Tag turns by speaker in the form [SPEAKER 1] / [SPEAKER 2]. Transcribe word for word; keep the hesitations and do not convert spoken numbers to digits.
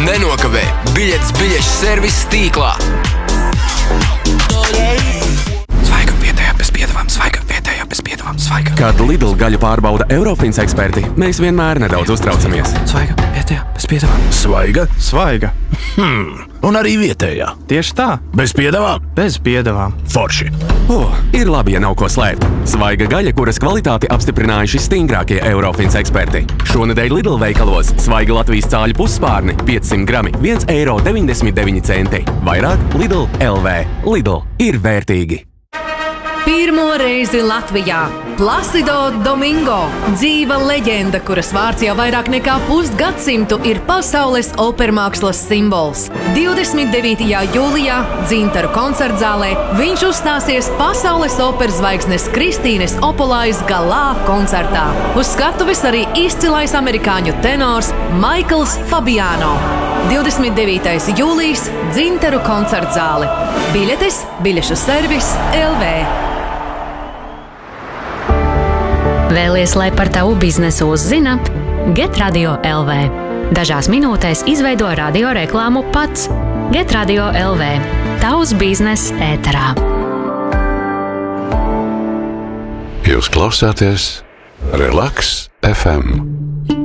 [SPEAKER 1] Nenokavē biļetes biļešu servisa tīklā.
[SPEAKER 2] Svaiga vietējā bez piedevām, svaiga vietējā bez piedevām, svaiga.
[SPEAKER 3] Kad Lidl gaļu pārbauda Eurofins eksperti, mēs vienmēr nedaudz uztraucamies.
[SPEAKER 2] Svaiga vietējā bez piedevām.
[SPEAKER 4] Svaiga?
[SPEAKER 2] Svaiga.
[SPEAKER 4] Hmm, un arī vietējā.
[SPEAKER 2] Tieši tā.
[SPEAKER 4] Bez piedevām?
[SPEAKER 2] Bez piedevām.
[SPEAKER 4] Forši.
[SPEAKER 3] Oh, ir labi, ja nav ko slēpt. Svaiga gaļa, kuras kvalitāti apstiprinājuši stingrākie Eurofins eksperti. Šonedēļ Lidl veikalos svaiga Latvijas cāļu pusspārni piecsimt grami viens eiro deviņdesmit deviņi centi. Vairāk Lidl L V. Lidl ir vērtīgi.
[SPEAKER 5] Pirmo reizi Latvijā Placido Domingo, dzīva leģenda, kuras vārds jau vairāk nekā pusgadsimtu ir pasaules opermākslas simbols. divdesmit devītajā jūlijā Dzintaru koncertzālē viņš uzstāsies pasaules operas zvaigznes Kristīnes Opolais galā koncertā. Uz skatuves arī izcilais amerikāņu tenors Maikls Fabiano. divdesmit devītais jūlijs Dzintaru koncertzāle. Biļetes biļešu servis L V.
[SPEAKER 6] Vēlies, lai par tavu biznesu uzzina? Get Radio L V. Dažās minūtēs izveido radio reklāmu pats. Get Radio L V. Tavs biznes ēterā.
[SPEAKER 7] Jūs klausāties Relaks F M.